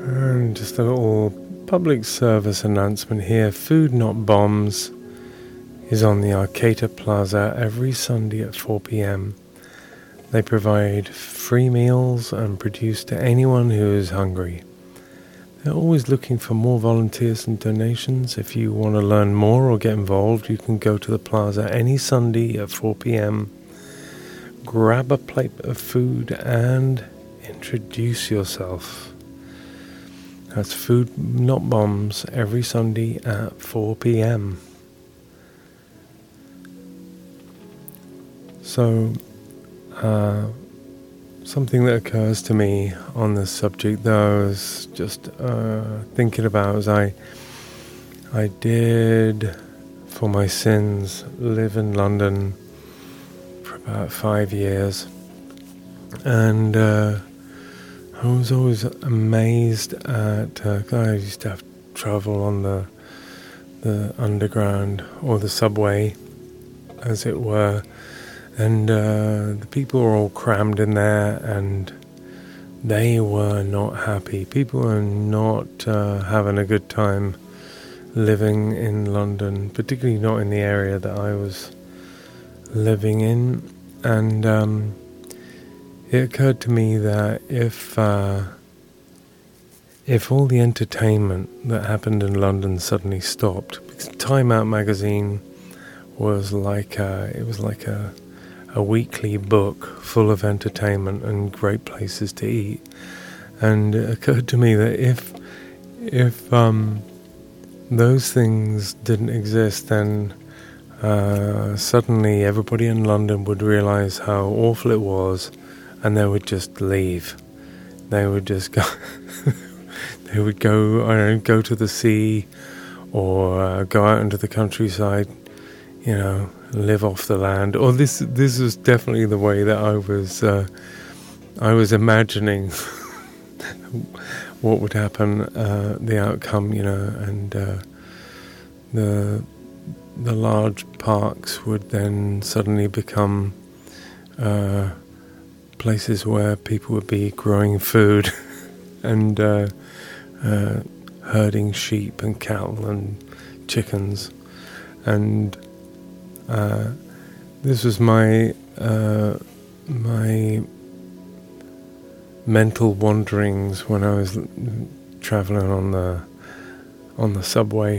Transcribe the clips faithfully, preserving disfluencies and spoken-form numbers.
And just a little public service announcement here. Food Not Bombs is on the Arcata Plaza every Sunday at four p.m. They provide free meals and produce to anyone who is hungry. They're always looking for more volunteers and donations. If you want to learn more or get involved, you can go to the plaza any Sunday at four p.m. Grab a plate of food and introduce yourself. That's Food Not Bombs every Sunday at four p.m. So, uh, something that occurs to me on this subject, though, is just uh, thinking about as I, I did, for my sins, live in London for about five years, and uh, I was always amazed at, uh, I used to have travel on the the underground or the subway, as it were, and uh, the people were all crammed in there, and they were not happy. People were not uh, having a good time living in London, particularly not in the area that I was living in, and um, it occurred to me that if uh, if all the entertainment that happened in London suddenly stopped, because Time Out magazine was like a, it was like a a weekly book full of entertainment and great places to eat, and it occurred to me that if if um, those things didn't exist, then uh, suddenly everybody in London would realise how awful it was. And they would just leave. They would just go. They would go. I don't know, go to the sea, or uh, go out into the countryside. You know, live off the land. Or this. This was definitely the way that I was. Uh, I was imagining what would happen, uh, the outcome. You know, and uh, the the large parks would then suddenly become. Uh, places where people would be growing food and uh, uh, herding sheep and cattle and chickens, and uh, this was my uh, my mental wanderings when I was traveling on the on the subway,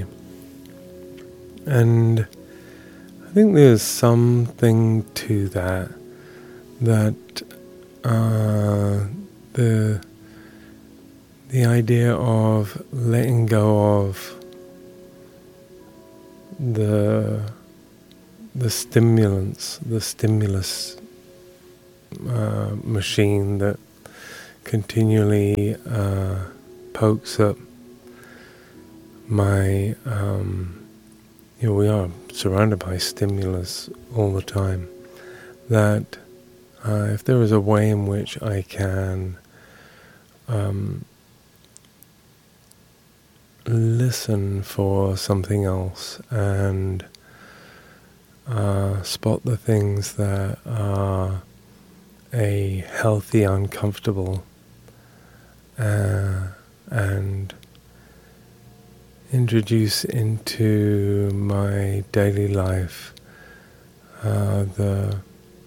and I think there's something to that that. Uh, the the idea of letting go of the the stimulants, the stimulus uh, machine that continually uh, pokes up my. Um, you know, we are surrounded by stimulus all the time. That. Uh, if there is a way in which I can um, listen for something else and uh, spot the things that are a healthy uncomfortable uh, and introduce into my daily life uh, the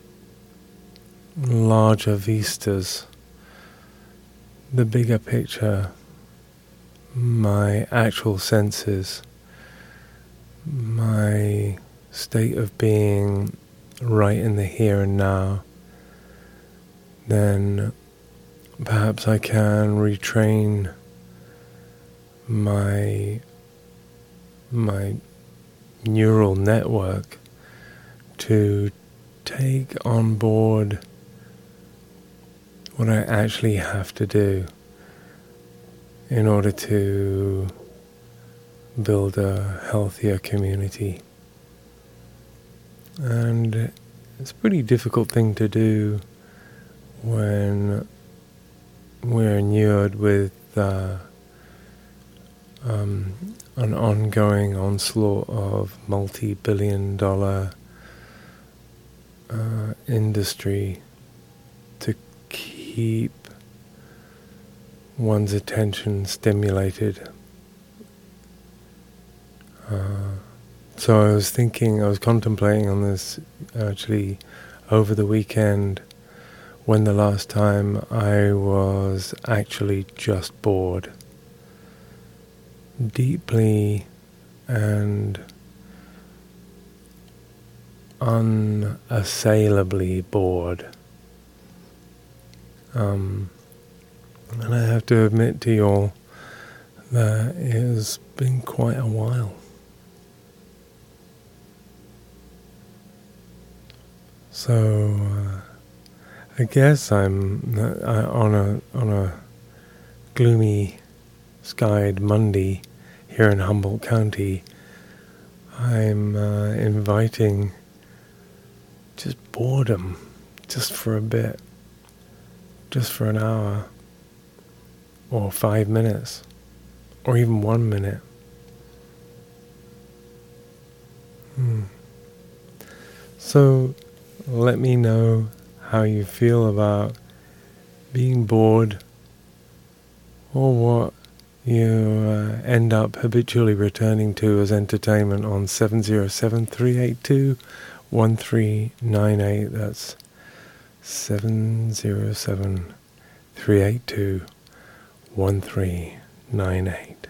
larger vistas, the bigger picture, my actual senses, my state of being right in the here and now, then perhaps I can retrain my my neural network to take on board what I actually have to do in order to build a healthier community. And it's a pretty difficult thing to do when we're inured with uh, um, an ongoing onslaught of multi-billion dollar uh, industry to keep one's attention stimulated. Uh, so I was thinking, I was contemplating on this actually over the weekend, when the last time I was actually just bored. Deeply and unassailably bored. Um, and I have to admit to you all that it has been quite a while. So uh, I guess I'm uh, on a on a gloomy skied Monday here in Humboldt County. I'm uh, inviting just boredom, just for a bit, just for an hour, or five minutes, or even one minute. Hmm. So let me know how you feel about being bored, or what you uh, end up habitually returning to as entertainment on seven zero seven, three eight two, one three nine eight. That's seven zero seven, three eight two, one three nine eight.